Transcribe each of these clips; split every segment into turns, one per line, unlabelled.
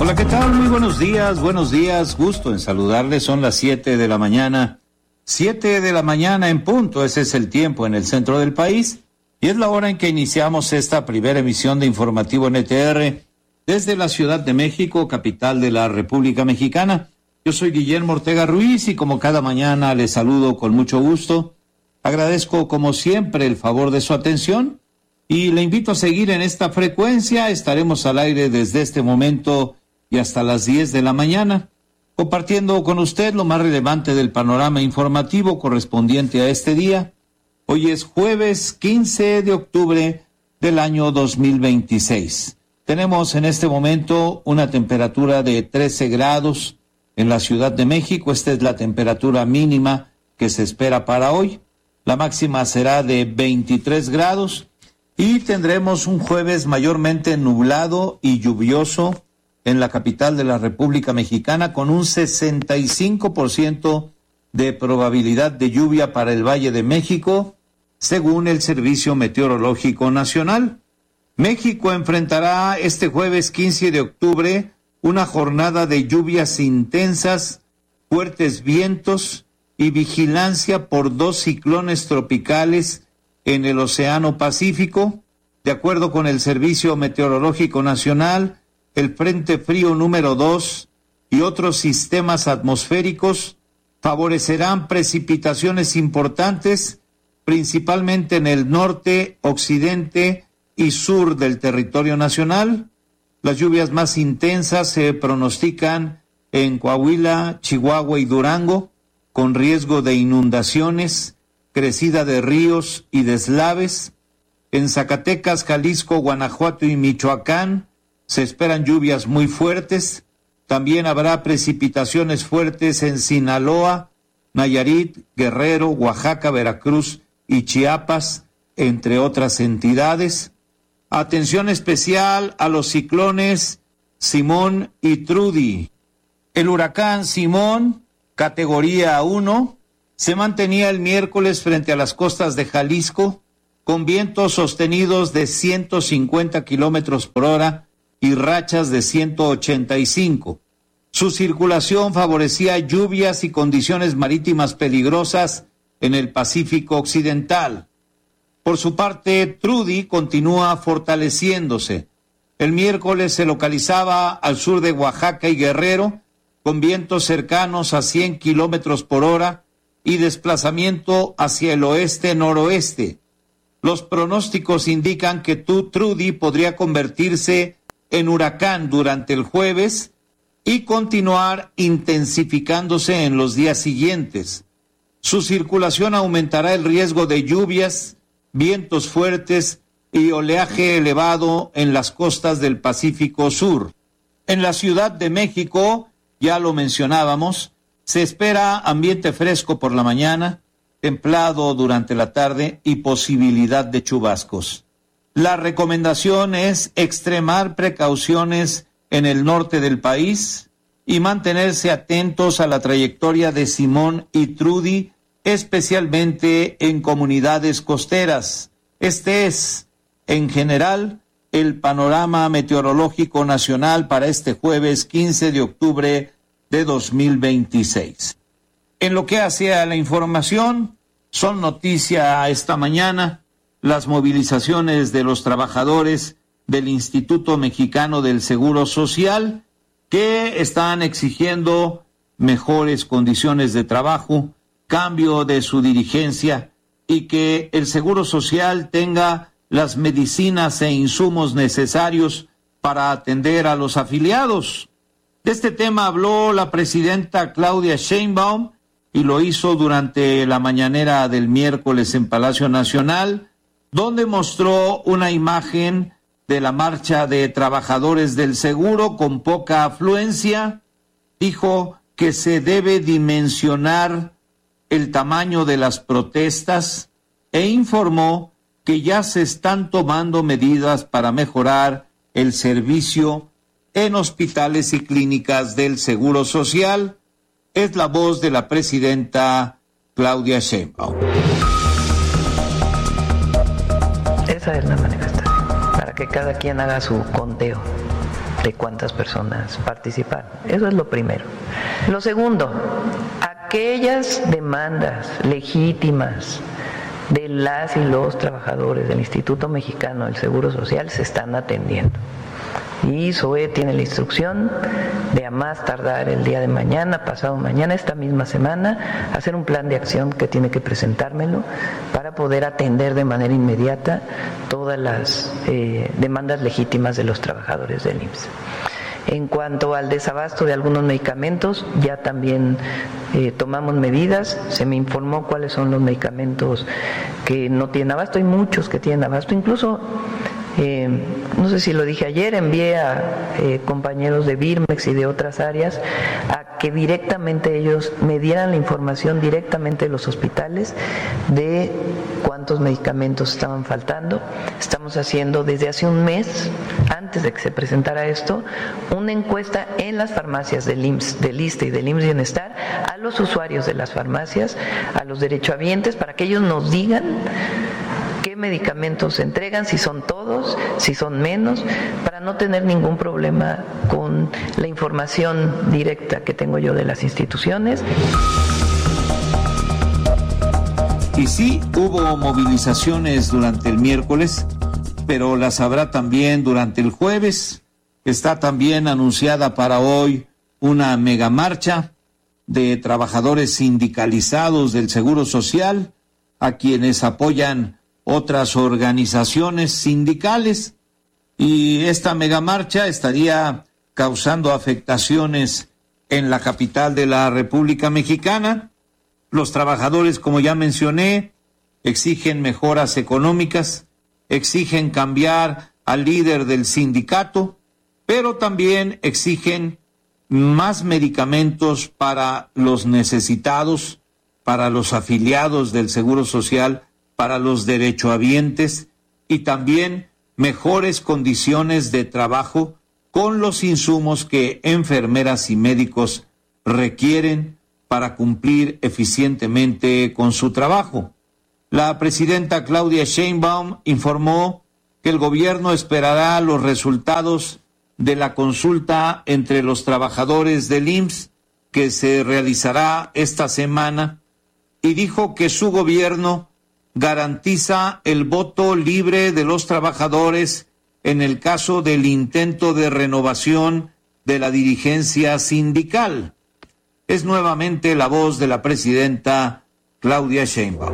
Hola, ¿qué tal? Muy buenos días, gusto en saludarles. Son las 7 de la mañana, 7 de la mañana en punto, ese es el tiempo en el centro del país, y es la hora en que iniciamos esta primera emisión de Informativo NTR desde la Ciudad de México, capital de la República Mexicana. Yo soy Guillermo Ortega Ruiz y como cada mañana les saludo con mucho gusto. Agradezco como siempre el favor de su atención y le invito a seguir en esta frecuencia. Estaremos al aire desde este momento y hasta las 10 de la mañana, compartiendo con usted lo más relevante del panorama informativo correspondiente a este día. Hoy es jueves 15 de octubre del año 2026. Tenemos en este momento una temperatura de 13 grados en la Ciudad de México. Esta es la temperatura mínima que se espera para hoy. La máxima será de 23 grados y tendremos un jueves mayormente nublado y lluvioso en la capital de la República Mexicana, con un 65% de probabilidad de lluvia para el Valle de México, según el Servicio Meteorológico Nacional. México enfrentará este jueves 15 de octubre una jornada de lluvias intensas, fuertes vientos y vigilancia por 2 ciclones tropicales en el Océano Pacífico. De acuerdo con el Servicio Meteorológico Nacional, el Frente Frío número 2 y otros sistemas atmosféricos favorecerán precipitaciones importantes, principalmente en el norte, occidente y sur del territorio nacional. Las lluvias más intensas se pronostican en Coahuila, Chihuahua y Durango, con riesgo de inundaciones, crecida de ríos y deslaves. En Zacatecas, Jalisco, Guanajuato y Michoacán se esperan lluvias muy fuertes. También habrá precipitaciones fuertes en Sinaloa, Nayarit, Guerrero, Oaxaca, Veracruz y Chiapas, entre otras entidades. Atención especial a los ciclones Simón y Trudy. El huracán Simón, categoría 1, se mantenía el miércoles frente a las costas de Jalisco con vientos sostenidos de 150 kilómetros por hora y rachas de 185. Su circulación favorecía lluvias y condiciones marítimas peligrosas en el Pacífico Occidental. Por su parte, Trudy continúa fortaleciéndose. El miércoles se localizaba al sur de Oaxaca y Guerrero, con vientos cercanos a 100 kilómetros por hora y desplazamiento hacia el oeste-noroeste. Los pronósticos indican que Trudy podría convertirse en huracán durante el jueves y continuar intensificándose en los días siguientes. Su circulación aumentará el riesgo de lluvias, vientos fuertes y oleaje elevado en las costas del Pacífico Sur. En la Ciudad de México, ya lo mencionábamos, se espera ambiente fresco por la mañana, templado durante la tarde y posibilidad de chubascos. La recomendación es extremar precauciones en el norte del país y mantenerse atentos a la trayectoria de Simón y Trudy, especialmente en comunidades costeras. Este es, en general, el panorama meteorológico nacional para este jueves 15 de octubre de 2026. En lo que hace a la información, son noticia esta mañana las movilizaciones de los trabajadores del Instituto Mexicano del Seguro Social, que están exigiendo mejores condiciones de trabajo, cambio de su dirigencia y que el Seguro Social tenga las medicinas e insumos necesarios para atender a los afiliados. De este tema habló la presidenta Claudia Sheinbaum y lo hizo durante la mañanera del miércoles en Palacio Nacional, donde mostró una imagen de la marcha de trabajadores del seguro con poca afluencia. Dijo que se debe dimensionar el tamaño de las protestas e informó que ya se están tomando medidas para mejorar el servicio en hospitales y clínicas del Seguro Social. Es la voz de la presidenta Claudia Sheinbaum.
Esa es la manifestación, para que cada quien haga su conteo de cuántas personas participaron. Eso es lo primero. Lo segundo, aquellas demandas legítimas de las y los trabajadores del Instituto Mexicano del Seguro Social se están atendiendo. Y SOE tiene la instrucción de a más tardar el día de mañana, pasado mañana, esta misma semana, hacer un plan de acción que tiene que presentármelo para poder atender de manera inmediata todas las demandas legítimas de los trabajadores del IMSS. En cuanto al desabasto de algunos medicamentos, ya también tomamos medidas. Se me informó cuáles son los medicamentos que no tienen abasto. Hay muchos que tienen abasto. Incluso, no sé si lo dije ayer, envié a compañeros de Birmex y de otras áreas a que directamente ellos me dieran la información directamente de los hospitales de cuántos medicamentos estaban faltando. Estamos haciendo desde hace un mes, antes de que se presentara esto, una encuesta en las farmacias del IMSS, del ISSSTE y del IMSS Bienestar a los usuarios de las farmacias, a los derechohabientes, para que ellos nos digan qué medicamentos se entregan, si son todos, si son menos, para no tener ningún problema con la información directa que tengo yo de las instituciones.
Y sí, hubo movilizaciones durante el miércoles, pero las habrá también durante el jueves. Está también anunciada para hoy una megamarcha de trabajadores sindicalizados del Seguro Social, a quienes apoyan otras organizaciones sindicales, y esta megamarcha estaría causando afectaciones en la capital de la República Mexicana. Los trabajadores, como ya mencioné, exigen mejoras económicas, exigen cambiar al líder del sindicato, pero también exigen más medicamentos para los necesitados, para los afiliados del Seguro Social, para los derechohabientes, y también mejores condiciones de trabajo con los insumos que enfermeras y médicos requieren para cumplir eficientemente con su trabajo. La presidenta Claudia Sheinbaum informó que el gobierno esperará los resultados de la consulta entre los trabajadores del IMSS que se realizará esta semana, y dijo que su gobierno garantiza el voto libre de los trabajadores en el caso del intento de renovación de la dirigencia sindical. Es nuevamente la voz de la presidenta Claudia Sheinbaum.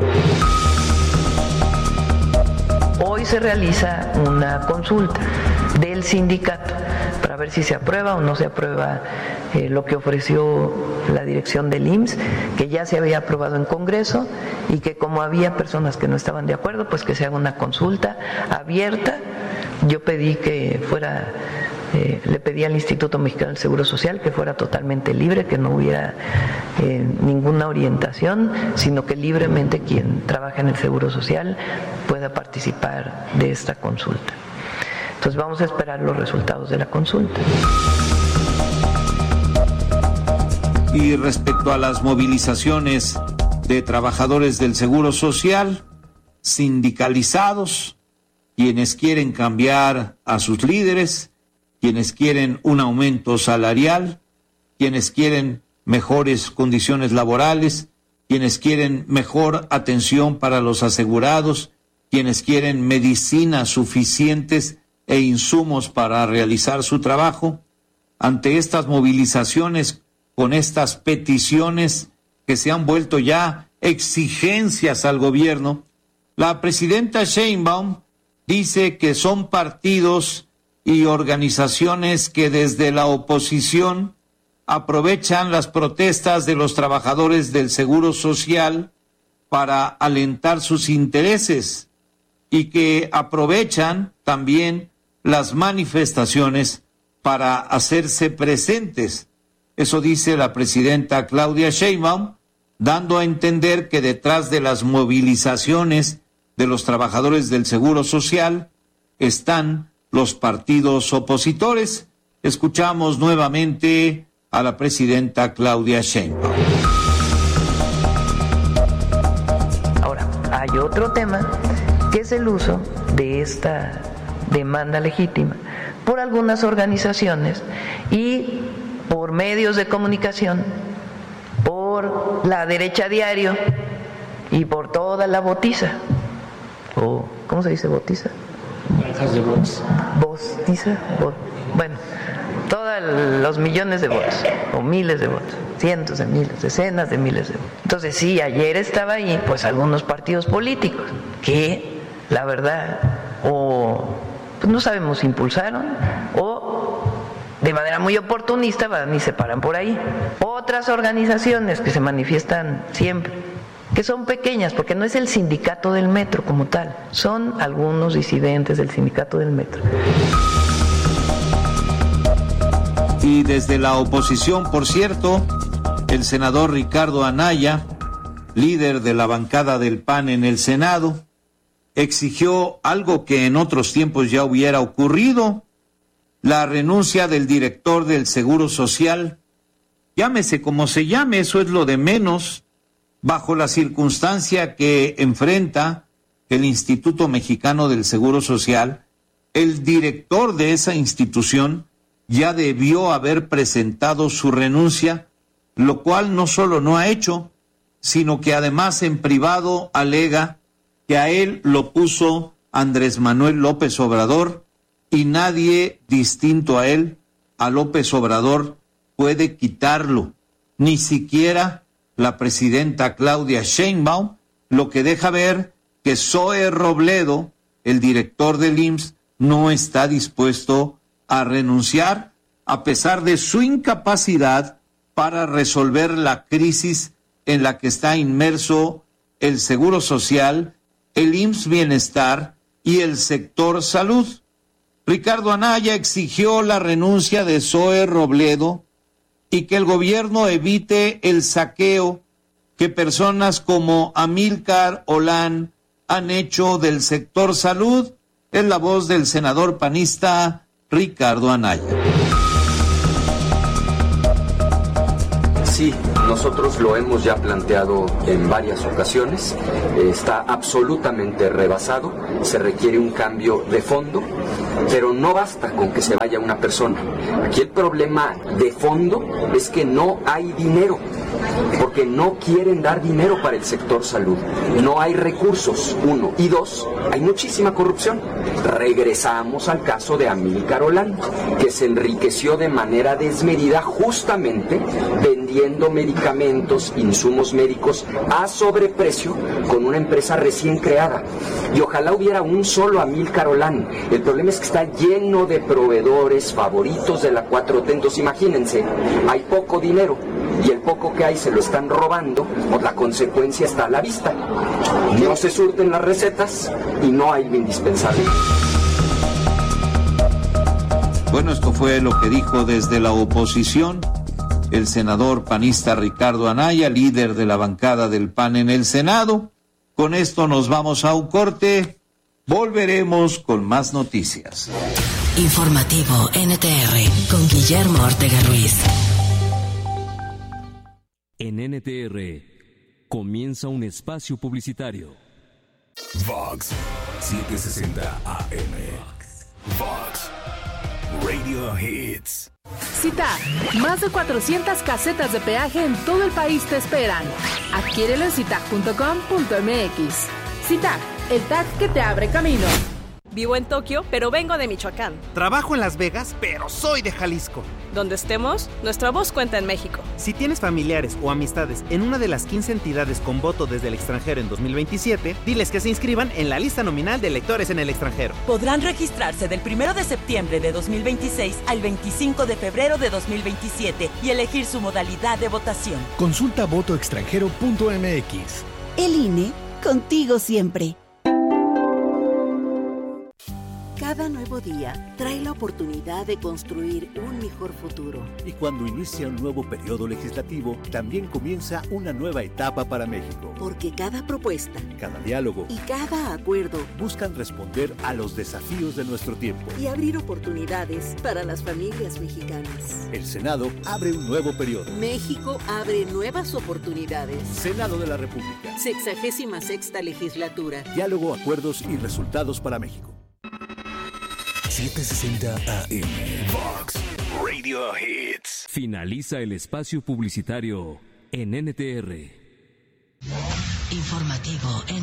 Hoy se realiza una consulta del sindicato para ver si se aprueba o no se aprueba lo que ofreció la dirección del IMSS, que ya se había aprobado en Congreso, y que como había personas que no estaban de acuerdo, pues que se haga una consulta abierta. Yo pedí que fuera, le pedí al Instituto Mexicano del Seguro Social que fuera totalmente libre, que no hubiera ninguna orientación, sino que libremente quien trabaja en el Seguro Social pueda participar de esta consulta. Entonces vamos a esperar los resultados de la consulta.
Y respecto a las movilizaciones de trabajadores del Seguro Social, sindicalizados, quienes quieren cambiar a sus líderes, quienes quieren un aumento salarial, quienes quieren mejores condiciones laborales, quienes quieren mejor atención para los asegurados, quienes quieren medicinas suficientes e insumos para realizar su trabajo. Ante estas movilizaciones, con estas peticiones que se han vuelto ya exigencias al gobierno, la presidenta Sheinbaum dice que son partidos y organizaciones que desde la oposición aprovechan las protestas de los trabajadores del Seguro Social para alentar sus intereses, y que aprovechan también las manifestaciones para hacerse presentes. Eso dice la presidenta Claudia Sheinbaum, dando a entender que detrás de las movilizaciones de los trabajadores del Seguro Social están los partidos opositores. Escuchamos nuevamente a la presidenta Claudia Sheinbaum.
Ahora, hay otro tema que es el uso de esta demanda legítima por algunas organizaciones y por medios de comunicación, por la derecha diario y por toda la botiza. O, ¿cómo se dice botiza?
Granjas de bots.
Botiza, bueno, todos los millones de votos, o miles de votos, cientos de miles, decenas de miles de votos. Entonces sí, ayer estaba ahí pues algunos partidos políticos que la verdad o pues, no sabemos si impulsaron o de manera muy oportunista van y se paran por ahí. Otras organizaciones que se manifiestan siempre, que son pequeñas, porque no es el sindicato del metro como tal, son algunos disidentes del sindicato del metro.
Y desde la oposición, por cierto, el senador Ricardo Anaya, líder de la bancada del PAN en el Senado, exigió algo que en otros tiempos ya hubiera ocurrido: la renuncia del director del Seguro Social. Llámese como se llame, eso es lo de menos, bajo la circunstancia que enfrenta el Instituto Mexicano del Seguro Social. El director de esa institución ya debió haber presentado su renuncia, lo cual no solo no ha hecho, sino que además en privado alega que a él lo puso Andrés Manuel López Obrador y nadie distinto a él, a López Obrador, puede quitarlo, ni siquiera la presidenta Claudia Sheinbaum, lo que deja ver que Zoe Robledo, el director del IMSS, no está dispuesto a renunciar a pesar de su incapacidad para resolver la crisis en la que está inmerso el Seguro Social, el IMSS Bienestar y el sector salud. Ricardo Anaya exigió la renuncia de Zoe Robledo y que el gobierno evite el saqueo que personas como Amílcar Olán han hecho del sector salud. Es la voz del senador panista Ricardo Anaya.
Sí, nosotros lo hemos ya planteado en varias ocasiones, está absolutamente rebasado, se requiere un cambio de fondo, pero no basta con que se vaya una persona. Aquí el problema de fondo es que no hay dinero, porque no quieren dar dinero para el sector salud. No hay recursos, uno. Y dos, hay muchísima corrupción. Regresamos al caso de Amílcar Olán, que se enriqueció de manera desmedida justamente vendiendo medicamentos, insumos médicos a sobreprecio con una empresa recién creada. Y ojalá hubiera un solo Amílcar Olán. El problema es que está lleno de proveedores favoritos de la 4T. Entonces imagínense, hay poco dinero y el poco que hay se lo están robando, pues la consecuencia está a la vista. No se surten las recetas y no hay lo indispensable.
Bueno, esto fue lo que dijo desde la oposición el senador panista Ricardo Anaya, líder de la bancada del PAN en el Senado. Con esto nos vamos a un corte. Volveremos con más noticias.
Informativo NTR con Guillermo Ortega Ruiz.
En NTR comienza un espacio publicitario.
Vox 760 AM. Vox Radio Hits.
CITAG, más de 400 casetas de peaje en todo el país te esperan. Adquiérelo en citag.com.mx. CITAG, el tag que te abre camino.
Vivo en Tokio, pero vengo de Michoacán.
Trabajo en Las Vegas, pero soy de Jalisco.
Donde estemos, nuestra voz cuenta en México.
Si tienes familiares o amistades en una de las 15 entidades con voto desde el extranjero en 2027, diles que se inscriban en la lista nominal de electores en el extranjero.
Podrán registrarse del 1 de septiembre de 2026 al 25 de febrero de 2027 y elegir su modalidad de votación.
Consulta votoextranjero.mx.
El INE, contigo siempre. Cada nuevo día trae la oportunidad de construir un mejor futuro.
Y cuando inicia un nuevo periodo legislativo, también comienza una nueva etapa para México.
Porque cada propuesta,
cada diálogo
y cada acuerdo
buscan responder a los desafíos de nuestro tiempo
y abrir oportunidades para las familias mexicanas.
El Senado abre un nuevo periodo.
México abre nuevas oportunidades.
Senado de la República.
66ª legislatura.
Diálogo, acuerdos y resultados para México.
760 AM. Vox Radio Hits.
Finaliza el espacio publicitario en NTR.
Informativo